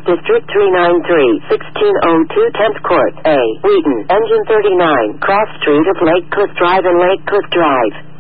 District 393, 1602 10th Court, A, Wheaton, Engine 39, Cross Street of Lake Cliff Drive and Lake Cliff Drive.